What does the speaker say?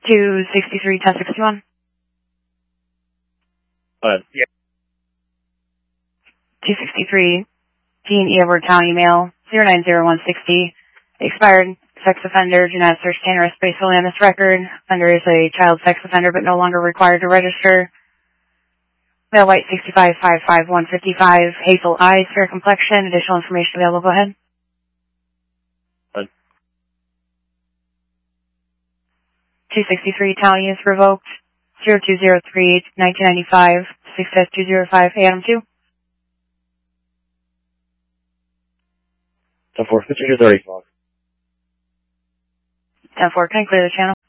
263, 1061. Yeah. 263, Gene Edward County Mail, 090160. Expired sex offender, do not search container space fully on this record. Offender is a child sex offender but no longer required to register. Male white 65, 55, 155, hazel eyes, fair complexion. Additional information available. Go ahead. 263, tally is revoked. 0203, 1995, 6S205, Adam 2. 10-4, 15 to 30. 10-4, can I clear the channel?